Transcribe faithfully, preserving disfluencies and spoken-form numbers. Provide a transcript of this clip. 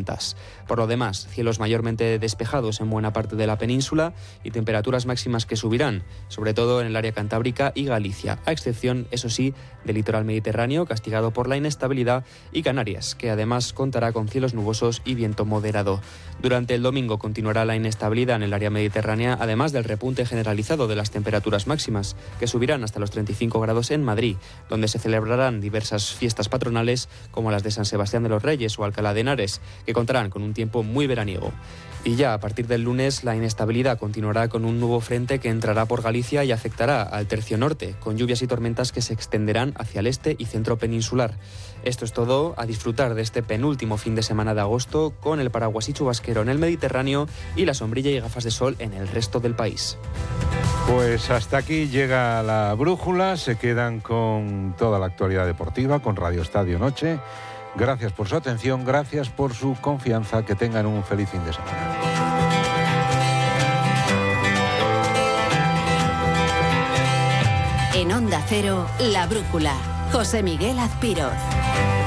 tormentas. Por lo demás, cielos mayormente despejados en buena parte de la península y temperaturas máximas que subirán, sobre todo en el área cantábrica y Galicia, a excepción, eso sí, del litoral mediterráneo, castigado por la inestabilidad, y Canarias, que además contará con cielos nubosos y viento moderado. Durante el domingo continuará la inestabilidad en el área mediterránea, además del repunte generalizado de las temperaturas máximas, que subirán hasta los treinta y cinco grados en Madrid, donde se celebrarán diversas fiestas patronales como las de San Sebastián de los Reyes o Alcalá de Henares, que contarán con un tiempo muy veraniego. Y ya a partir del lunes la inestabilidad continuará con un nuevo frente que entrará por Galicia y afectará al tercio norte, con lluvias y tormentas que se extenderán hacia el este y centro peninsular. Esto es todo, a disfrutar de este penúltimo fin de semana de agosto con el paraguas y chubasquero en el Mediterráneo y la sombrilla y gafas de sol en el resto del país. Pues hasta aquí llega la brújula, se quedan con toda la actualidad deportiva, con Radio Estadio Noche. Gracias por su atención, gracias por su confianza, que tengan un feliz fin de semana. En Onda Cero, La Brújula, José Miguel Azpiroz.